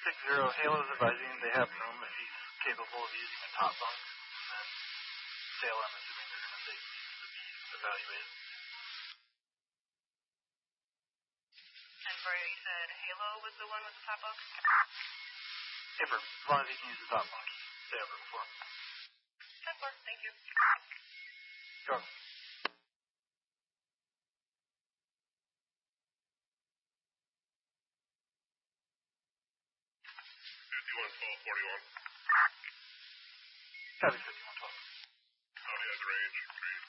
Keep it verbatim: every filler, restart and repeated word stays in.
six zero, Halo's advising they have room if he's capable of using a top bunk. And then Sail, I'm assuming they're going to say needs to be evaluated. And sorry, you said Halo was the one with the top bunk? Affirm. As long as he can use the top bunk. Say over before. ten four, thank you. Go. fifty-one twelve forty-one. Copy, sir.